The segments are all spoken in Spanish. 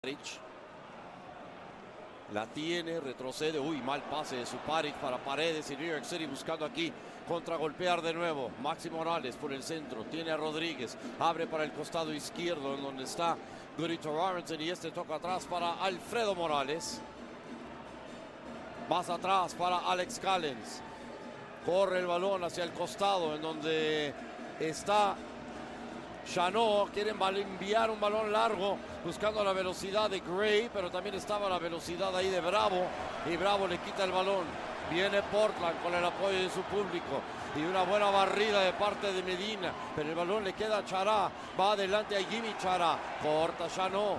La tiene, retrocede, mal pase de Suparic para Paredes y New York City buscando aquí contragolpear de nuevo. Maxi Morales por el centro, tiene a Rodríguez, abre para el costado izquierdo en donde está Goody Torrance y este toca atrás para Alfredo Morales. Más atrás para Alex Callens. Corre el balón hacia el costado en donde está Chanot. Quieren enviar un balón largo buscando la velocidad de Gray, pero también estaba la velocidad ahí de Bravo y Bravo le quita el balón. Viene Portland con el apoyo de su público y una buena barrida de parte de Medina, pero el balón le queda a Chará. Va adelante a Jimmy Chará, corta Chanot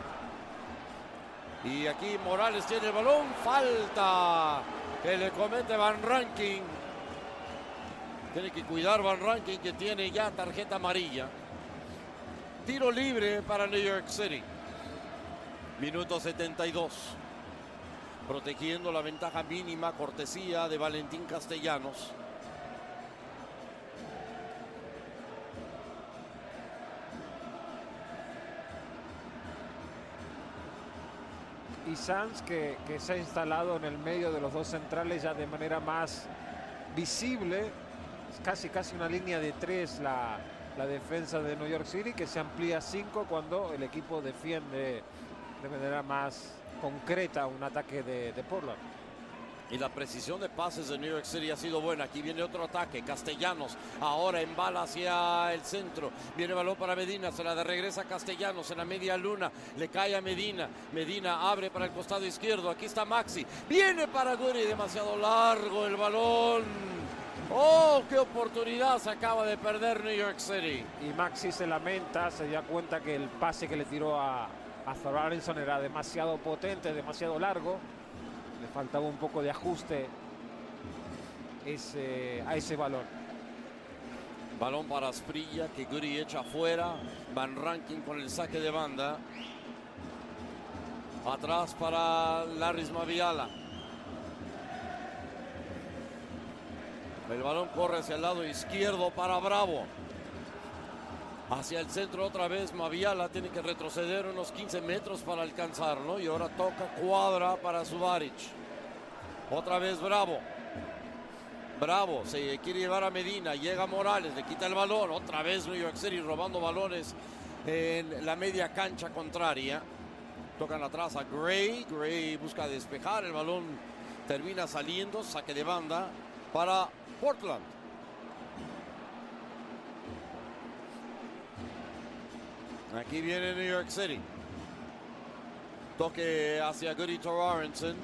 y aquí Morales tiene el balón. Falta que le comete Van Rankin. Tiene que cuidar Van Rankin, que tiene ya tarjeta amarilla. Tiro libre para New York City. Minuto 72. Protegiendo la ventaja mínima, cortesía de Valentín Castellanos. Y Sanz que se ha instalado en el medio de los dos centrales ya de manera más visible. Es casi una línea de tres la defensa de New York City, que se amplía a 5 cuando el equipo defiende de manera más concreta un ataque de Portland. Y la precisión de pases de New York City ha sido buena. Aquí viene otro ataque. Castellanos ahora embala hacia el centro. Viene el balón para Medina. Se la regresa Castellanos en la media luna. Le cae a Medina. Medina abre para el costado izquierdo. Aquí está Maxi. Viene para Guri. Demasiado largo el balón. ¡Oh, qué oportunidad se acaba de perder New York City! Y Maxi se lamenta, se dio cuenta que el pase que le tiró a Thorarenson era demasiado potente, demasiado largo. Le faltaba un poco de ajuste a ese balón. Balón para Asprilla, que Guri echa afuera. Van Rankin con el saque de banda. Atrás para Larrys Maviala. El balón corre hacia el lado izquierdo para Bravo. Hacia el centro otra vez Maviala. Tiene que retroceder unos 15 metros para alcanzarlo. Y ahora toca cuadra para Subaric. Otra vez Bravo. Bravo se quiere llevar a Medina. Llega Morales, le quita el balón. Otra vez New York City robando balones en la media cancha contraria. Tocan atrás a Gray. Gray busca despejar. El balón termina saliendo. Saque de banda para Portland. Aquí viene New York City. Toque hacia Goody Torrance.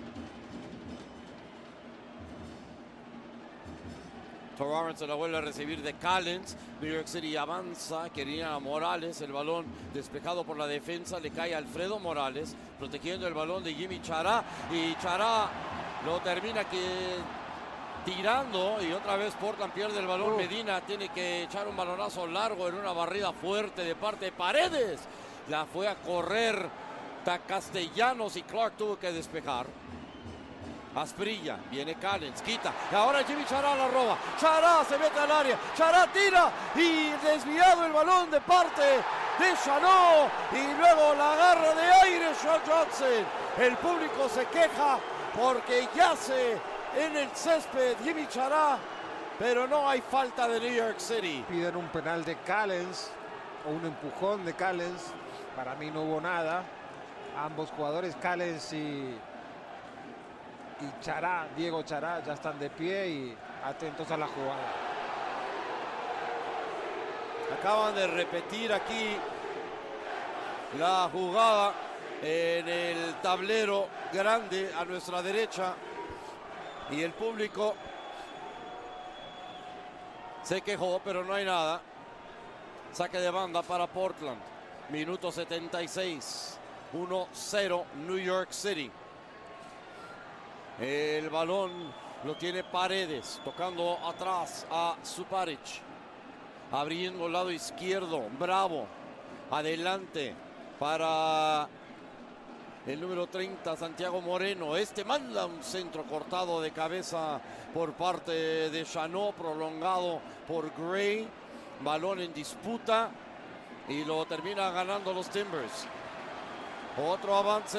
Torrance la vuelve a recibir de Callens. New York City avanza. Quería a Morales. El balón despejado por la defensa. Le cae a Alfredo Morales. Protegiendo el balón de Jimmy Chará. Y Chará lo termina tirando y otra vez Portland pierde el balón. Medina tiene que echar un balonazo largo en una barrida fuerte de parte de Paredes. La fue a correr Castellanos y Clark tuvo que despejar. Asprilla, viene Callens, quita. Y ahora Jimmy Chará la roba. Chará se mete al área. Chará tira y desviado el balón de parte de Chanot. Y luego la agarra de aire Sean Johnson. El público se queja porque yace en el césped Jimmy Chará, pero no hay falta de New York City. Piden un penal de Callens o un empujón de Callens. Para mí no hubo nada. Ambos jugadores, Callens y Chará, Diego Chará, ya están de pie y atentos a la jugada. Acaban de repetir aquí la jugada en el tablero grande a nuestra derecha. Y el público se quejó, pero no hay nada. Saque de banda para Portland. Minuto 76. 1-0 New York City. El balón lo tiene Paredes. Tocando atrás a Suparic. Abriendo el lado izquierdo. Bravo. Adelante para el número 30, Santiago Moreno. Manda un centro cortado de cabeza por parte de Chanot, prolongado por Gray. Balón en disputa y lo termina ganando los Timbers. Otro avance